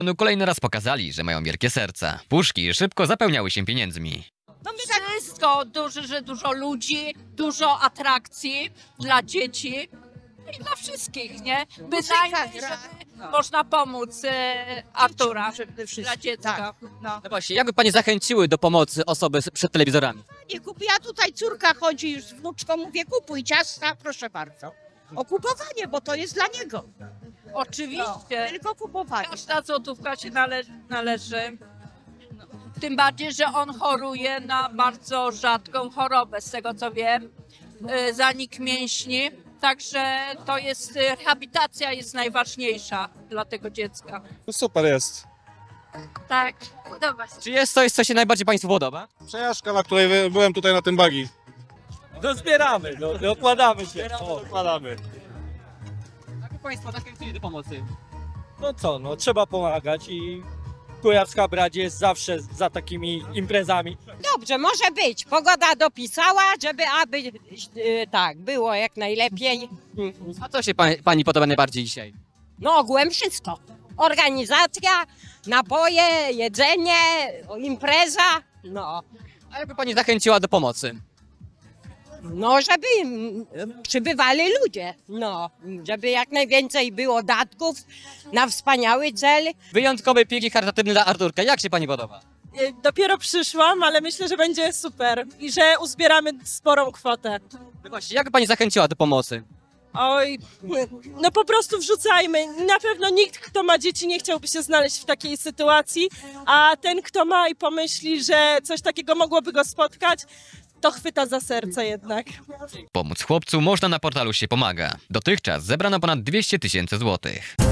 No kolejny raz pokazali, że mają wielkie serca. Puszki szybko zapełniały się pieniędzmi. No wszystko, dużo ludzi, dużo atrakcji dla dzieci i dla wszystkich, nie? Bynajmniej, żeby można pomóc Artura dla dziecka. Tak. No właśnie, jakby pani zachęciły do pomocy osoby przed telewizorami? Nie kupi, a tutaj córka chodzi już z wnuczką, mówię kupuj ciasta, proszę bardzo. O kupowanie, bo to jest dla niego. Oczywiście, Tylko kupowanie. każda złotówka się należy. Tym bardziej, że on choruje na bardzo rzadką chorobę, z tego co wiem, zanik mięśni. Także to jest, rehabilitacja jest najważniejsza dla tego dziecka. No super jest. Tak, podoba się. Czy jest coś, co się najbardziej państwu podoba? Przejażdżka, na której byłem tutaj na tym buggy. No zbieramy, dokładamy się. Dokładamy. Jakby państwo zachęcili do pomocy? No co, no trzeba pomagać i Kujawska Brać jest zawsze za takimi imprezami. Dobrze, może być. Pogoda dopisała, żeby tak, było jak najlepiej. A co się pani podoba najbardziej dzisiaj? No ogółem wszystko. Organizacja, napoje, jedzenie, impreza. No, A jakby pani zachęciła do pomocy? no żeby przybywali ludzie. No, żeby jak najwięcej było datków na wspaniały cel. Wyjątkowy piłki charytatywny dla Arturka. Jak się pani podoba? Dopiero przyszłam, ale myślę, że będzie super i że uzbieramy sporą kwotę. No właśnie, jakby pani zachęciła do pomocy? Oj, no po prostu wrzucajmy. Na pewno nikt, kto ma dzieci, nie chciałby się znaleźć w takiej sytuacji, a ten, kto ma i pomyśli, że coś takiego mogłoby go spotkać, to chwyta za serce jednak. Pomóc chłopcu można na portalu Się Pomaga. Dotychczas zebrano ponad 200 000 złotych.